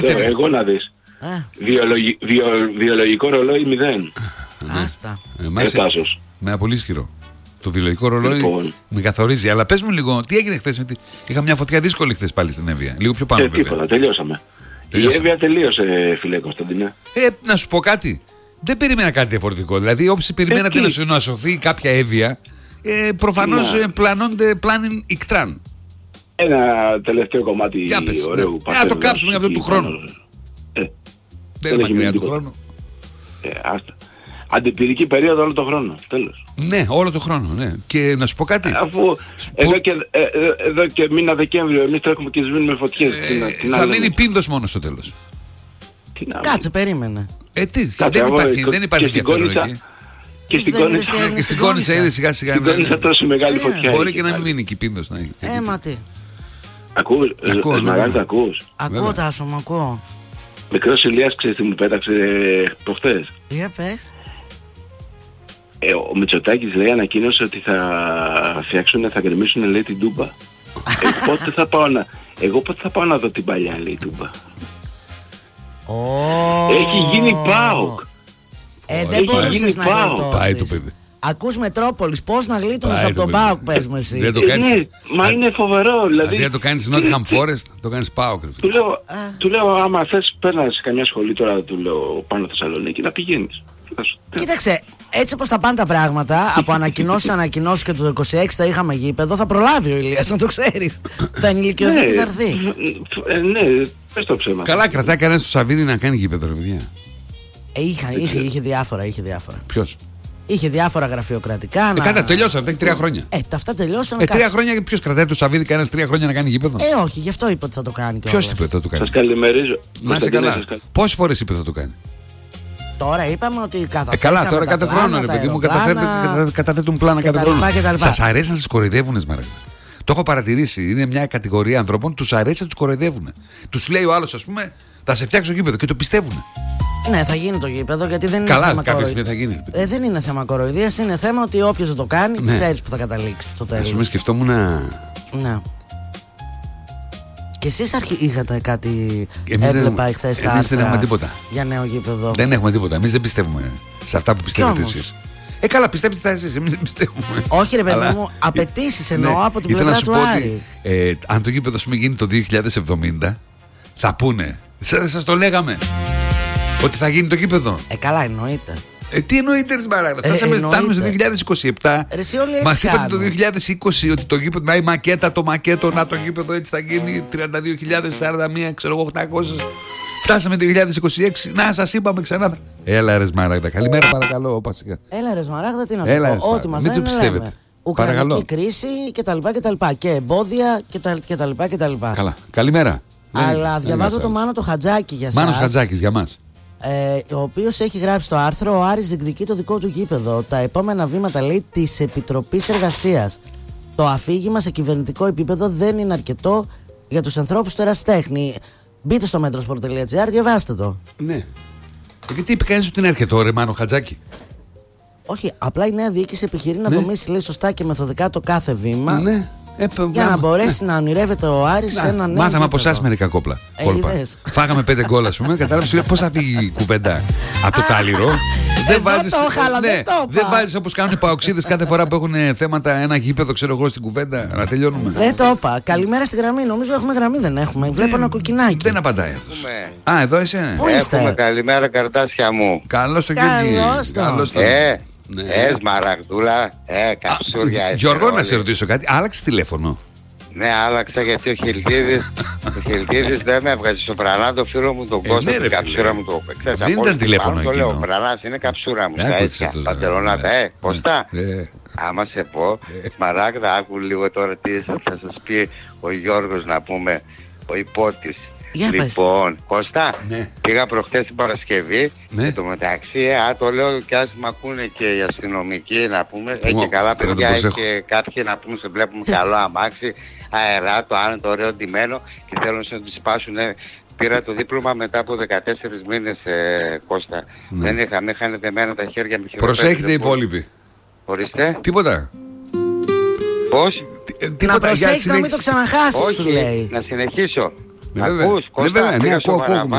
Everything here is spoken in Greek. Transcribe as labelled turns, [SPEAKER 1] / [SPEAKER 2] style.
[SPEAKER 1] Εγώ να δεις. Βιολογικό ρολόι 0.
[SPEAKER 2] Άστα.
[SPEAKER 3] Με πολύ ισχυρό. Το βιολογικό ρολόι με καθορίζει. Αλλά πες μου λίγο, τι έγινε χθες? Είχα μια φωτιά δύσκολη χθες πάλι στην Εύβοια. Λίγο πιο πάνω.
[SPEAKER 1] Τίποτα, τελειώσαμε. Η Εύβοια τελείωσε, φίλε Κωνσταντινέ.
[SPEAKER 3] Να σου πω κάτι. Δεν περίμενα κάτι διαφορετικό. Δηλαδή, όποιος περιμένατε να σωθεί κάποια Εύβοια, προφανώς πλανώνται πλάνιν ικτράν.
[SPEAKER 1] Ένα τελευταίο κομμάτι ωραίου
[SPEAKER 3] να το κάψουμε για αυτό του χρόνου. Δεν είναι μακριά του χρόνου.
[SPEAKER 1] Άστα. Αντιπυρική περίοδο όλο το χρόνο. Τέλος.
[SPEAKER 3] Ναι, όλο το χρόνο. Ναι. Και να σου πω κάτι.
[SPEAKER 1] Αφού εδώ και μήνα Δεκέμβριο εμείς τρέχουμε και σβήνουμε φωτιές.
[SPEAKER 3] Θα μείνει πίνδος μόνο στο τέλος.
[SPEAKER 2] Κάτσε, περίμενε.
[SPEAKER 3] Δεν υπάρχει ενδιαφέρον εκεί.
[SPEAKER 1] Και
[SPEAKER 3] στην Κόνιτσα είδε σιγά σιγά.
[SPEAKER 1] Στην Κόνιτσα τόσο μεγάλη φωτιά.
[SPEAKER 3] Μπορεί και να μην μείνει εκεί πίνδος.
[SPEAKER 2] Μα τι.
[SPEAKER 1] Ακούς, Μαγάλη, τα ακούς?
[SPEAKER 2] Ακούω, Τάσο, μ' ακούω.
[SPEAKER 1] Μικρός Ηλίας, ξέρεις τι μου πέταξε προχτές?
[SPEAKER 2] Για πες.
[SPEAKER 1] Ο Μητσοτάκης λέει, ανακοίνωσε ότι θα γκρεμίσουν, λέει, την Τούμπα. Εγώ πότε θα πάω να δω την παλιά, λέει, Τούμπα. Έχει γίνει ΠΑΟΚ.
[SPEAKER 2] Δεν μπορούσες να γλιτώσεις.
[SPEAKER 3] το
[SPEAKER 2] Ακούς Μετρόπολης, πώς να γλίτωνες από τον ΠΑΟΚ, πες μου εσύ.
[SPEAKER 1] Μα είναι φοβερό. Δηλαδή
[SPEAKER 3] δεν το κάνεις Nottingham Forest, το κάνεις ΠΑΟΚ.
[SPEAKER 1] Του λέω, άμα θες πέρνα σε καμιά σχολή τώρα, του λέω, πάνω Θεσσαλονίκη, να πηγαίνεις.
[SPEAKER 2] Κοίταξε, έτσι όπως τα πάνε τα πράγματα, από ανακοινώσεις και το 26 θα είχαμε γήπεδο, θα προλάβει ο Ηλίας, να το ξέρεις. Θα ενηλικιωθεί και θα έρθει.
[SPEAKER 1] Ναι, πες το ψέμα.
[SPEAKER 3] Καλά, κρατάει κανένας στο Σαββίδι να κάνει γήπεδο, ρε παιδιά.
[SPEAKER 2] Είχε διάφορα.
[SPEAKER 3] Ποιος?
[SPEAKER 2] Είχε διάφορα γραφειοκρατικά.
[SPEAKER 3] Κάτα, τελειώσαν, έχει 3 χρόνια.
[SPEAKER 2] Αυτά τελειώσαν.
[SPEAKER 3] 3 χρόνια, ποιος κρατάει το Σαββίδι κανένας 3 χρόνια να κάνει γήπεδο?
[SPEAKER 2] Όχι, γι' αυτό είπε ότι θα το κάνει.
[SPEAKER 3] Ποιος είπε ότι θα το κάνει?
[SPEAKER 1] Σας καλημερίζω.
[SPEAKER 3] Να είσαι καλά. Πόσες φορές είπε θα το κάνει?
[SPEAKER 2] Τώρα είπαμε ότι καταθέτουμε.
[SPEAKER 3] Καλά, τώρα κάθε χρόνο, ρε παιδί μου, καταθέτουν πλάνα κάθε χρόνο. Σας αρέσει να σας κοροϊδεύουνε, Σμαράγδα? Το έχω παρατηρήσει. Είναι μια κατηγορία ανθρώπων, τους αρέσει να τους κοροϊδεύουν. Τους λέει ο άλλος, ας πούμε, θα σε φτιάξω γήπεδο και το πιστεύουν.
[SPEAKER 2] Ναι, θα γίνει το γήπεδο γιατί δεν είναι
[SPEAKER 3] καλά,
[SPEAKER 2] θέμα
[SPEAKER 3] κοροϊδίας. Θα γίνει.
[SPEAKER 2] Δεν είναι θέμα κοροϊδίας, είναι θέμα ότι όποιος δεν το κάνει, ξέρεις που θα καταλήξει στο τέλος.
[SPEAKER 3] Ας πούμε, σκεφτόμουν να.
[SPEAKER 2] Ναι. Και εσείς είχατε κάτι? Έβλεπα εχθές τα άρθρα.
[SPEAKER 3] Δεν έχουμε τίποτα
[SPEAKER 2] για νέο γήπεδο.
[SPEAKER 3] Δεν έχουμε τίποτα. Εμείς δεν πιστεύουμε σε αυτά που πιστεύετε εσείς. Καλά, πιστέψτε τα εσείς. Εμείς δεν πιστεύουμε.
[SPEAKER 2] Όχι, ρε παιδί μου, απαιτήσεις εννοώ από την πλευρά του Άρη.
[SPEAKER 3] Αν το γήπεδο γίνει το 2070, θα πούνε. Σας το λέγαμε ότι θα γίνει το γήπεδο.
[SPEAKER 2] Καλά, εννοείται.
[SPEAKER 3] Τι εννοείται, ρε Σμαράγδα? Φτάνουμε στο 2027. Μας είπατε το 2020 ότι το γήπεδο, να η μακέτα, το μακέτο, να το γήπεδο έτσι θα γίνει 32.041, ξέρω εγώ, 800. Φτάσαμε το 2026, να σας είπαμε ξανά. Έλα ρε Σμαράγδα, καλημέρα παρακαλώ.
[SPEAKER 2] Έλα ρε Σμαράγδα, τι να σου πω, ό,τι μας λένε λέμε. Ουκρανική κρίση κτλ. Και εμπόδια κτλ.
[SPEAKER 3] Καλά, καλημέρα.
[SPEAKER 2] Αλλά διαβάζω το Μάνο το Χατζάκη για σας.
[SPEAKER 3] Μάνος Χατζάκης για μας.
[SPEAKER 2] Ο οποίος έχει γράψει το άρθρο «Ο Άρης διεκδικεί το δικό του γήπεδο. Τα επόμενα βήματα», λέει, της Επιτροπής Εργασίας. Το αφήγημα σε κυβερνητικό επίπεδο δεν είναι αρκετό για τους ανθρώπους του ερασιτέχνη. Μπείτε στο metrosport.gr, διαβάστε το. Ναι.
[SPEAKER 3] Γιατί είπε κανείς ότι είναι αρκετό, ρε Μάνο Χατζάκη?
[SPEAKER 2] Όχι, απλά η νέα διοίκηση επιχειρεί να δομήσει, λέει, σωστά και μεθοδικά το κάθε βήμα.
[SPEAKER 3] Ναι.
[SPEAKER 2] Για να μπορέσει να ονειρεύεται ο Άρης σε ένα νέο.
[SPEAKER 3] Μάθαμε από εσάς μερικά κόλπα. Φάγαμε 5 γκολ, ας πούμε. Κατάλαβες πώς θα φύγει η κουβέντα από το κάλυρο. Δεν βάζεις όπως κάνουν οι παοξίδες κάθε φορά που έχουν θέματα ένα γήπεδο, ξέρω εγώ, στην κουβέντα. Να τελειώνουμε.
[SPEAKER 2] Δεν το είπα. Καλημέρα στη γραμμή. Νομίζω έχουμε γραμμή, δεν έχουμε? Βλέπω ένα κοκκινάκι.
[SPEAKER 3] Δεν απαντάει αυτός. Εδώ είσαι.
[SPEAKER 2] Πού είστε?
[SPEAKER 4] Καλημέρα, καρτάσια μου.
[SPEAKER 3] Καλώς το Γιώργη.
[SPEAKER 4] Καλώς το. Σμαραγδούλα, καψούρια.
[SPEAKER 3] Γιώργο, να σε ρωτήσω κάτι. Άλλαξε τηλέφωνο?
[SPEAKER 4] Ναι, άλλαξα γιατί ο Χιλτίδης δεν με έβγαζε στο Πρανά, το φίλο μου τον Κώστα, την καψούρα μου το
[SPEAKER 3] δεν ήταν τηλέφωνο εκείνο.
[SPEAKER 4] Το λέω, ο Πρανάς είναι καψούρα μου, τα έτσι, παντελονάτα, Κώστα. Άμα σε πω, Σμαράγδα, άκου λίγο τώρα τι θα σας πει ο Γιώργος, να πούμε, ο υπότης. Λοιπόν, Κώστα, πήγα προχτές την Παρασκευή και το μεταξύ, το λέω και ας μ' ακούνε και οι αστυνομικοί, να πούμε, και καλά παιδιά, και κάποιοι να πούμε, σε βλέπουμε καλό αμάξι, αερά, το άνετο, ωραίο ντυμένο και θέλουν να τους σπάσουν. Πήρα το δίπλωμα μετά από 14 μήνες, Κώστα. Δεν είχαν δεμένα τα χέρια με χειροπέδες.
[SPEAKER 3] Προσέχετε οι υπόλοιποι.
[SPEAKER 4] Ορίστε.
[SPEAKER 3] Τίποτα.
[SPEAKER 4] Πώς?
[SPEAKER 2] Να προσέχεις να μην το ξαναχάσεις, σου λέει.
[SPEAKER 4] Να συνεχίσω. Ακούς, Κώστα,
[SPEAKER 3] ακούω.